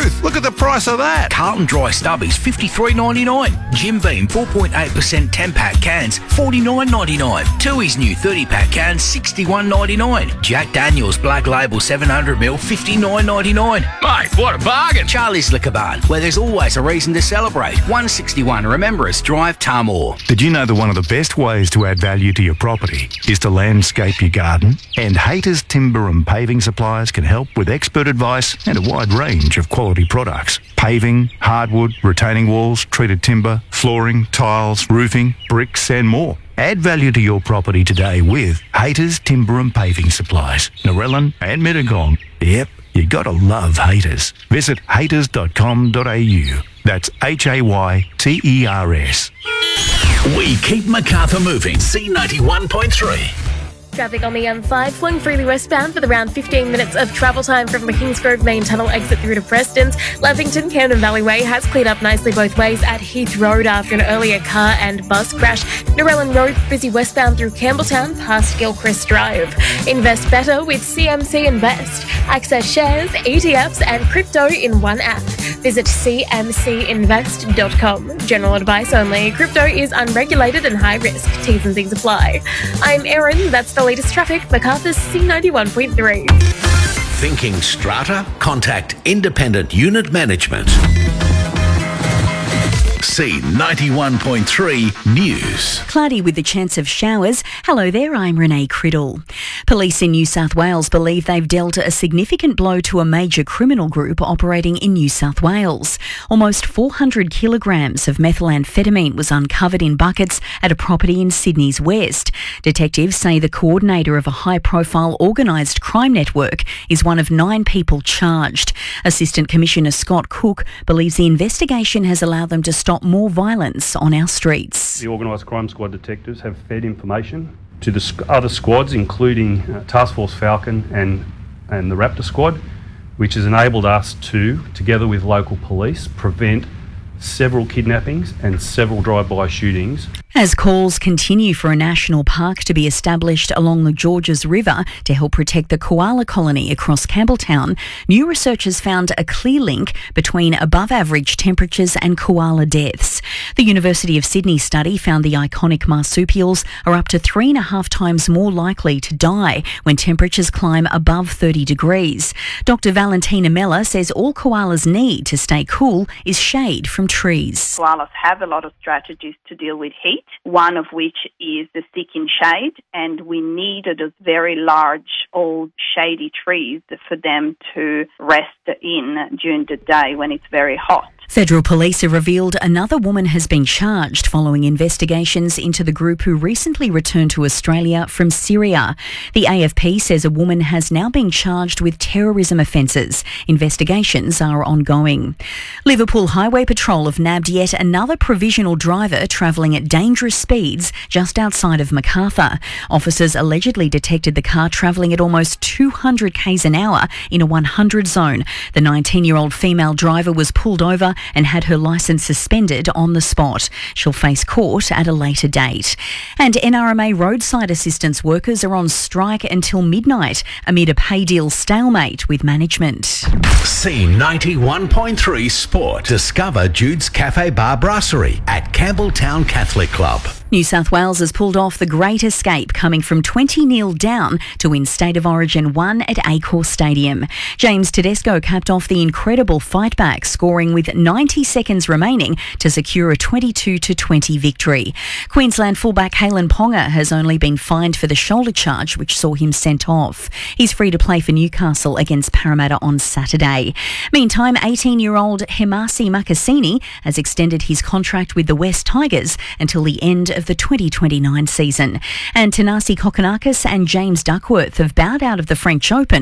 Ruth, look at the price of that. Carlton Dry Stubbies, $53.99. Jim Beam 4.8% 10-pack cans, $49.99. Tooheys new 30-pack cans, $61.99. Jack Daniel's Black Label 700ml, $59.99. Mate, what a bargain. Charlie's Liquor Barn, where there's always a reason to celebrate. 161 Remember Us Drive, Tamor. Did you know that one of the best ways to add value to your property is to landscape your garden? And Haters Timber and Paving Suppliers can help with expert advice and a wide range of quality products. Paving, hardwood, retaining walls, treated timber, flooring, tiles, roofing, bricks and more. Add value to your property today with Haters Timber and Paving Supplies, Narellan and Mittagong. Yep, you gotta love Haters. Visit haters.com.au. That's HAYTERS. We keep Macarthur moving. C91.3. Traffic on the M5 flowing freely westbound with around 15 minutes of travel time from the Kingsgrove main tunnel exit through to Preston's. Lavington Camden Valley Way has cleared up nicely both ways at Heath Road after an earlier car and bus crash. Narellan Road busy westbound through Campbelltown past Gilchrist Drive. Invest better with CMC Invest. Access shares, ETFs and crypto in one app. Visit cmcinvest.com. General advice only. Crypto is unregulated and high risk. T's and C's apply. I'm Erin. That's the latest traffic. Macarthur's C91.3. Thinking strata? Contact Independent Unit Management. C91.3 News. Cloudy with the chance of showers. Hello there, I'm Renee Criddle. Police in New South Wales believe they've dealt a significant blow to a major criminal group operating in New South Wales. Almost 400 kilograms of methamphetamine was uncovered in buckets at a property in Sydney's west. Detectives say the coordinator of a high-profile organised crime network is one of 9 people charged. Assistant Commissioner Scott Cook believes the investigation has allowed them to stop more violence on our streets. The Organised Crime Squad detectives have fed information to the other squads, including Task Force Falcon and the Raptor Squad, which has enabled us to, together with local police, prevent several kidnappings and several drive-by shootings. As calls continue for a national park to be established along the Georges River to help protect the koala colony across Campbelltown, new research has found a clear link between above-average temperatures and koala deaths. The University of Sydney study found the iconic marsupials are up to 3.5 times more likely to die when temperatures climb above 30 degrees. Dr. Valentina Mella says all koalas need to stay cool is shade from trees. Koalas have a lot of strategies to deal with heat, one of which is the stick in shade, and we needed those very large, old, shady trees for them to rest in during the day when it's very hot. Federal police have revealed another woman has been charged following investigations into the group who recently returned to Australia from Syria. The AFP says a woman has now been charged with terrorism offences. Investigations are ongoing. Liverpool Highway Patrol have nabbed yet another provisional driver travelling at dangerous speeds just outside of Macarthur. Officers allegedly detected the car travelling at almost 200 k's an hour in a 100 zone. The 19-year-old female driver was pulled over and had her licence suspended on the spot. She'll face court at a later date. And NRMA roadside assistance workers are on strike until midnight amid a pay deal stalemate with management. C91.3 Sport. Discover Jude's Cafe Bar Brasserie at Campbelltown Catholic Club. New South Wales has pulled off the great escape, coming from 20-0 down to win State of Origin 1 at Accor Stadium. James Tedesco capped off the incredible fight back, scoring with 90 seconds remaining to secure a 22-20 victory. Queensland fullback Halen Ponga has only been fined for the shoulder charge, which saw him sent off. He's free to play for Newcastle against Parramatta on Saturday. Meantime, 18-year-old Hemasi Makasini has extended his contract with the West Tigers until the end of the 2029 season. And Tanasi Kokonakis and James Duckworth have bowed out of the French Open